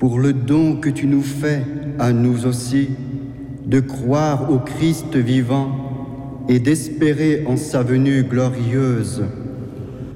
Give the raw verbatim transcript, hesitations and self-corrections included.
pour le don que tu nous fais à nous aussi, de croire au Christ vivant et d'espérer en sa venue glorieuse.